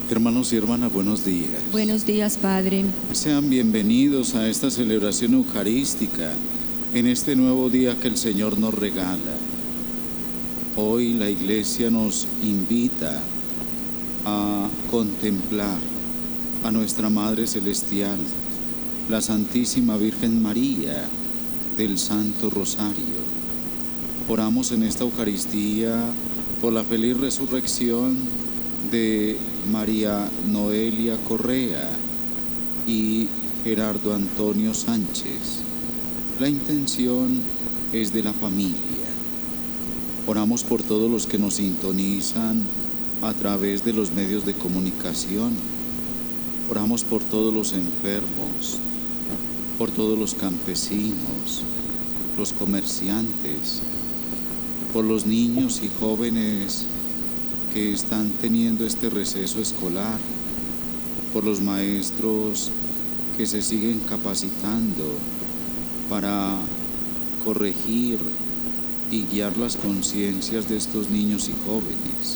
Hermanos y hermanas, buenos días. Buenos días, Padre. Sean bienvenidos a esta celebración eucarística en este nuevo día que el Señor nos regala. Hoy la Iglesia nos invita a contemplar a nuestra Madre Celestial, la Santísima Virgen María del Santo Rosario. Oramos en esta Eucaristía por la feliz resurrección de María Noelia Correa y Gerardo Antonio Sánchez. La intención es de la familia. Oramos por todos los que nos sintonizan a través de los medios de comunicación. Oramos por todos los enfermos, por todos los campesinos, los comerciantes, por los niños y jóvenes que están teniendo este receso escolar, por los maestros que se siguen capacitando para corregir y guiar las conciencias de estos niños y jóvenes.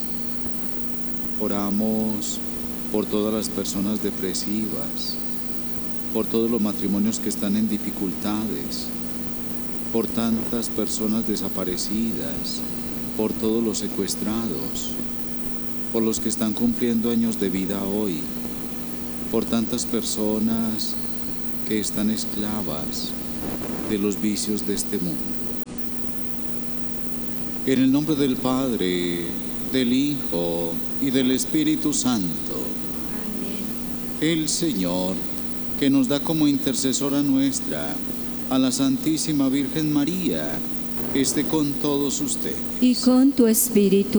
Oramos por todas las personas depresivas, por todos los matrimonios que están en dificultades, por tantas personas desaparecidas, por todos los secuestrados, por los que están cumpliendo años de vida hoy, por tantas personas que están esclavas de los vicios de este mundo. En el nombre del Padre, del Hijo y del Espíritu Santo. Amén. El Señor, que nos da como intercesora nuestra a la Santísima Virgen María, esté con todos ustedes. Y con tu espíritu.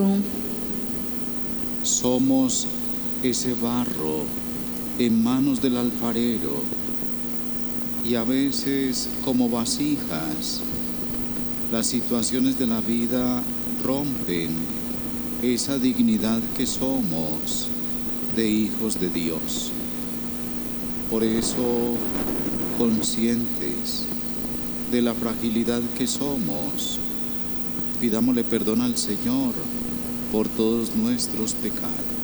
Somos ese barro en manos del alfarero y a veces como vasijas las situaciones de la vida rompen esa dignidad que somos de hijos de Dios. Por eso, conscientes de la fragilidad que somos, pidámosle perdón al Señor por todos nuestros pecados.